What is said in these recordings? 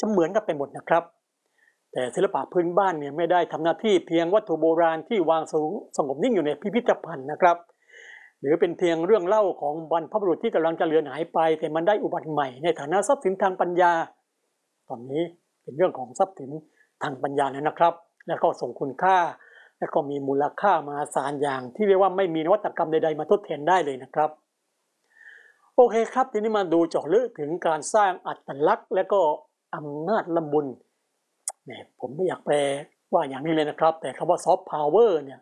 จะเหมือนกันไปหมดนะครับแต่ศิลปะพื้นบ้านเนี่ยไม่ได้ทำหน้าที่เพียงวัตถุโบราณที่วางสงบนิ่งอยู่ในพิพิธภัณฑ์นะครับหรือเป็นเพียงเรื่องเล่าของบรรพบุรุษที่กำลังจะเลือนหายไปแต่มันได้อุบัติใหม่ในฐานะทรัพย์สินทางปัญญาตอนนี้เป็นเรื่องของทรัพย์สินทางปัญญาแล้วนะครับแล้วก็ส่งคุณค่าและก็มีมูลค่ามหาศาลอย่างที่เรียกว่าไม่มีนวัตกรรมใดๆมาทดแทนได้เลยนะครับโอเคครับทีนี้มาดูเจาะลึกถึงการสร้างอัตลักษณ์และก็อำนาจละมุนเนี่ยผมไม่อยากแปลว่าอย่างนี้เลยนะครับแต่คำว่าซอฟต์พาวเวอร์เนี่ย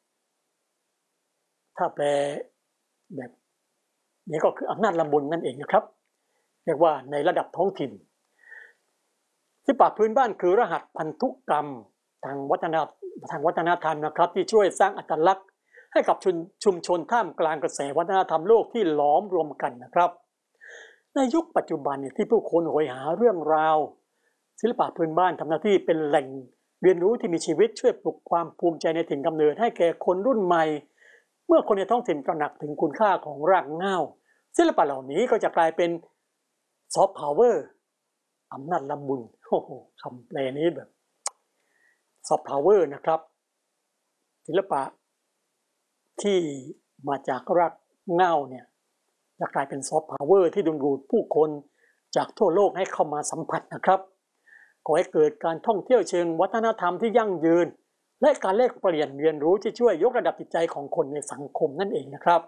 ถ้าแปลแบบนี้ก็คืออำนาจละมุนนั่นเองนะครับเรียกว่าในระดับท้องถิ่นศิลปะพื้นบ้านคือรหัสพันธุกรรมทางวัฒนธรรมนะครับที่ช่วยสร้างอัตลักษณ์ให้กับชุมชนท่ามกลางกระแสวัฒนธรรมโลกที่ล้อมรวมกันนะครับในยุคปัจจุบันเนี่ยที่ผู้คนโหยหาเรื่องราวศิลปะพื้นบ้านทำหน้าที่เป็นแหล่งเรียนรู้ที่มีชีวิตช่วยปลุกความภูมิใจในถิ่นกำเนิดให้แก่คนรุ่นใหม่เมื่อคนในท้องถิ่นตระหนักถึงคุณค่าของรากเหง้าศิลปะเหล่านี้ก็จะกลายเป็นซอฟต์พาวเวอร์อำนาจละมุนโอ้โหคำแปลนี้แบบซอฟต์พาวเวอร์นะครับศิลปะที่มาจากรากเหง้าเนี่ยจะกลายเป็นซอฟต์พาวเวอร์ที่ดึงดูดผู้คนจากทั่วโลกให้เข้ามาสัมผัสนะครับก่อให้เกิดการท่องเที่ยวเชิงวัฒนธรรมที่ยั่งยืนและการแลกเปลี่ยนเรียนรู้ที่ช่วยยกระดับจิตใจของคนในสังคมนั่นเองนะครับ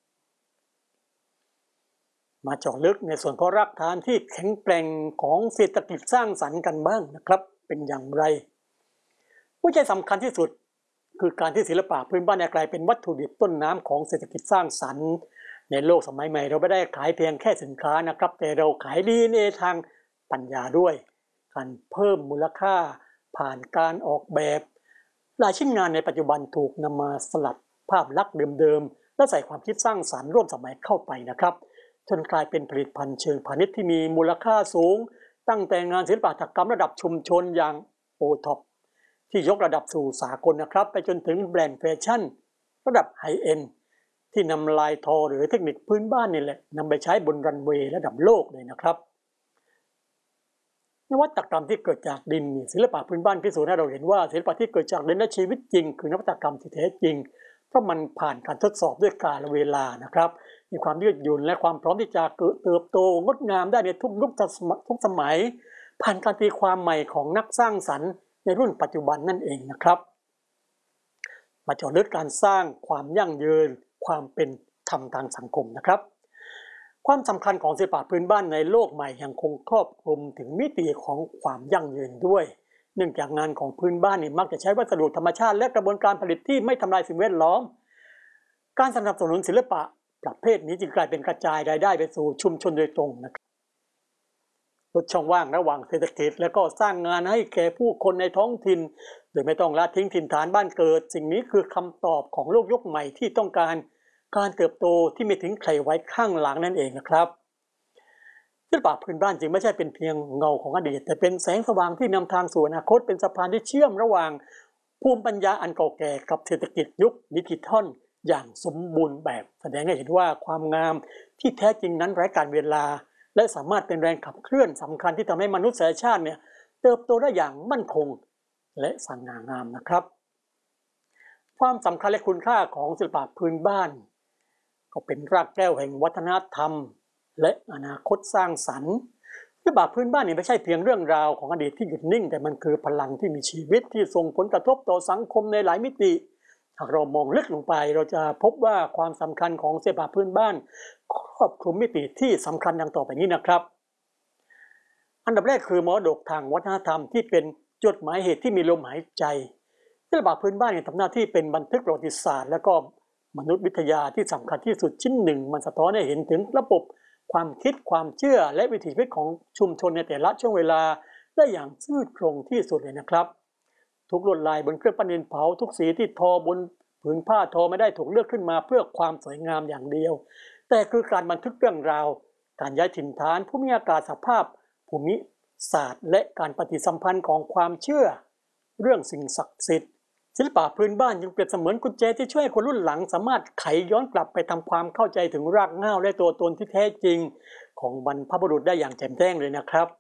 มาเจาะลึกในส่วนของรากฐานที่แข็งแกร่งของเศรษฐกิจสร้างสรรค์กันบ้างนะครับเป็นอย่างไรหัวใจสำคัญที่สุดคือการที่ศิลปะพื้นบ้านกลายเป็นวัตถุดิบต้นน้ำของเศรษฐกิจสร้างสรรค์ในโลกสมัยใหม่เราไม่ได้ขายเพียงแค่สินค้านะครับแต่เราขาย DNA ทางปัญญาด้วยการเพิ่มมูลค่าผ่านการออกแบบหลายชิ้นงานในปัจจุบันถูกนำมาสลัดภาพลักษณ์เดิมๆและใส่ความคิดสร้างสรรค์ร่วมสมัยเข้าไปนะครับจนกลายเป็นผลิตภัณฑ์เชิงพาณิชย์ที่มีมูลค่าสูงตั้งแต่งานศิลปหัตถกรรมระดับชุมชนอย่างโอท็อปที่ยกระดับสู่สากลนะครับไปจนถึงแบรนด์แฟชั่นระดับไฮเอ็นด์ที่นำลายทอหรือเทคนิคพื้นบ้านนี่แหละนำไปใช้บนรันเวย์ระดับโลกเลยนะครับนวัตกรรมที่เกิดจากดินศิลปะพื้นบ้านพิสูจน์ให้เราเห็นว่าศิลปะที่เกิดจากดินและชีวิตจริงคือนวัตกรรมที่แท้จริงเพราะมันผ่านการทดสอบด้วยกาลเวลานะครับมีความยืดหยุ่นและความพร้อมที่จะเติบโตงดงามได้ในทุกยุคทุกสมัยผ่านการตีความใหม่ของนักสร้างสรรค์ในรุ่นปัจจุบันนั่นเองนะครับมาเจาะลึกการสร้างความยั่งยืนความเป็นธรรมทางสังคมนะครับความสำคัญของศิลปะพื้นบ้านในโลกใหม่ยังคงครอบคลุมถึงมิติของความยั่งยืนด้วยเนื่องจากงานของพื้นบ้านนี่มักจะใช้วัสดุธรรมชาติและกระบวนการผลิตที่ไม่ทำลายสิ่งแวดล้อมการสนับสนุนศิลปะประเภทนี้จึงกลายเป็นกระจายรายได้ไปสู่ชุมชนโดยตรงนะครับลดช่องว่างระหว่างเศรษฐกิจและก็สร้างงานให้แก่ผู้คนในท้องถิ่นโดยไม่ต้องละทิ้งถิ่นฐานบ้านเกิดสิ่งนี้คือคำตอบของโลกยุคใหม่ที่ต้องการเติบโตที่ไม่ทิ้งใครไว้ข้างหลังนั่นเองนะครับศิลปะพื้นบ้านจึงไม่ใช่เป็นเพียงเงาของอดีตแต่เป็นแสงสว่างที่นำทางสู่อนาคตเป็นสะพานที่เชื่อมระหว่างภูมิปัญญาอันเก่าแก่กับเศรษฐกิจยุคดิจิทัลอย่างสมบูรณ์แบบแสดงให้เห็นว่าความงามที่แท้จริงนั้นไร้กาลเวลาและสามารถเป็นแรงขับเคลื่อนสำคัญที่ทำให้มนุษยชาติเนี่ยเติบโตได้อย่างมั่นคงและสง่างามนะครับความสำคัญและคุณค่าของศิลปะพื้นบ้านก็เป็นรากแก้วแห่งวัฒนธรรมและอนาคตสร้างสรรค์ศิลปะพื้นบ้านนี่ไม่ใช่เพียงเรื่องราวของอดีตที่หยุดนิ่งแต่มันคือพลังที่มีชีวิตที่ส่งผลกระทบต่อสังคมในหลายมิติหากเรามองลึกลงไปเราจะพบว่าความสำคัญของศิลปะพื้นบ้านครอบคลุมมิติที่สำคัญดังต่อไปนี้นะครับอันดับแรกคือมรดกทางวัฒนธรรมที่เป็นจดหมายเหตุที่มีลมหายใจศิลปะพื้นบ้านทำหน้าที่เป็นบันทึกประวัติศาสตร์และก็มนุษยวิทยาที่สำคัญที่สุดชิ้นหนึ่งมันสะท้อนให้เห็นถึงระบบความคิดความเชื่อและวิถีชีวิตของชุมชนในแต่ละช่วงเวลาได้อย่างซื่อตรงที่สุดเลยนะครับทุกลวดลายบนเครื่องปั้นดินเผาทุกสีที่ทอบนผืนผ้าทอไม่ได้ถูกเลือกขึ้นมาเพื่อความสวยงามอย่างเดียวแต่คือการบันทึกเรื่องราวการย้ายถิ่นฐานภูมิอากาศสภาพภูมิศาสตร์และการปฏิสัมพันธ์ของความเชื่อเรื่องสิ่งศักดิ์สิทธิ์ศิลปะพื้นบ้านยังเปรียบเสมือนกุญแจที่ช่วยให้คนรุ่นหลังสามารถไขย้อนกลับไปทำความเข้าใจถึงรากเหง้าและตัวตนที่แท้จริงของบรรพบุรุษได้อย่างแจ่มแจ้งเลยนะครับ